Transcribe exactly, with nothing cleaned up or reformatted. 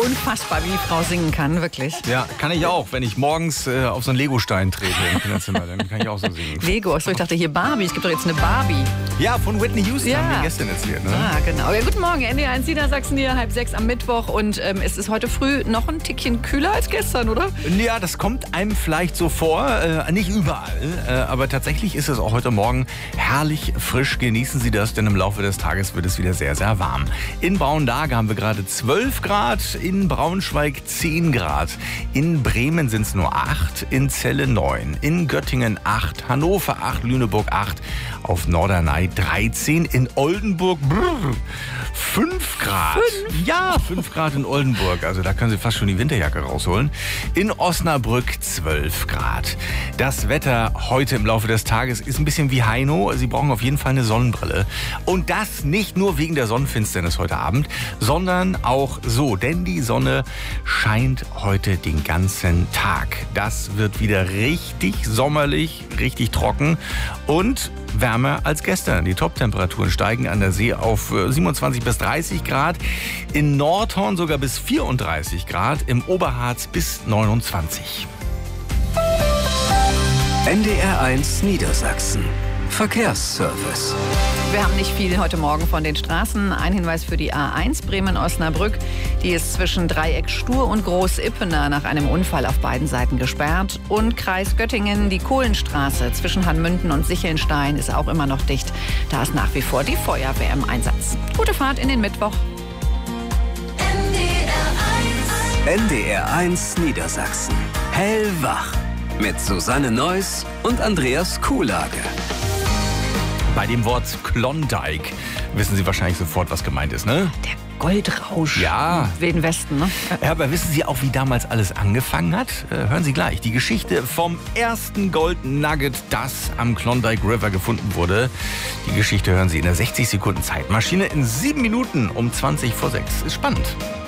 unfassbar, wie die Frau singen kann, wirklich. Ja, kann ich auch. Wenn ich morgens äh, auf so einen Legostein trete im Kinderzimmer, dann kann ich auch so singen. Lego, achso, ich dachte hier Barbie. Es gibt doch jetzt eine Barbie. Ja, von Whitney Houston, Ja. haben wir gestern erzählt. Ne? Ah, genau. Ja, guten Morgen, N D R eins Niedersachsen hier, halb sechs am Mittwoch. Und ähm, es ist heute früh noch ein Tickchen kühler als gestern, oder? Ja, das kommt einem vielleicht so vor, äh, nicht überall, äh, aber tatsächlich ist es auch heute Morgen herrlich frisch. Genießen Sie das, denn im Laufe des Tages wird es wieder sehr, sehr warm. In Braunlage haben wir gerade zwölf Grad, in Braunschweig zehn Grad, in Bremen sind es nur acht, in Celle neun, in Göttingen acht, Hannover acht, Lüneburg acht, auf Norderney dreizehn, in Oldenburg brrr, fünf Grad. Fünf? Ja, fünf Grad in Oldenburg, also da können Sie fast schon die Winterjacke rausholen. In Osnabrück zwölf Grad. Das Wetter heute im Laufe des Tages ist ein bisschen wie Heino. Sie brauchen auf jeden Fall eine Sonnenbrille. Und das nicht nur wegen der Sonnenfinsternis heute Abend, sondern auch so, denn die Sonne scheint heute den ganzen Tag. Das wird wieder richtig sommerlich, richtig trocken und wärmer als gestern. Die Top-Temperaturen steigen an der See auf siebenundzwanzig bis dreißig Grad, in Nordhorn sogar bis vierunddreißig Grad, im Oberharz bis neunundzwanzig. N D R eins Niedersachsen. Verkehrsservice. Wir haben nicht viel heute Morgen von den Straßen. Ein Hinweis für die A eins Bremen-Osnabrück. Die ist zwischen Dreieck Stur und Groß-Ippener nach einem Unfall auf beiden Seiten gesperrt. Und Kreis Göttingen, die Kohlenstraße zwischen Hanmünden und Sichelnstein ist auch immer noch dicht. Da ist nach wie vor die Feuerwehr im Einsatz. Gute Fahrt in den Mittwoch. N D R eins Niedersachsen. Hellwach. Mit Susanne Neuss und Andreas Kuhlage. Bei dem Wort Klondike wissen Sie wahrscheinlich sofort, was gemeint ist, ne? Der Goldrausch. Ja. Im Wilden Westen, ne? Ja, aber wissen Sie auch, wie damals alles angefangen hat? Äh, hören Sie gleich. Die Geschichte vom ersten Gold Nugget, das am Klondike River gefunden wurde. Die Geschichte hören Sie in der sechzig Sekunden Zeitmaschine in sieben Minuten um zwanzig vor sechs. Ist spannend.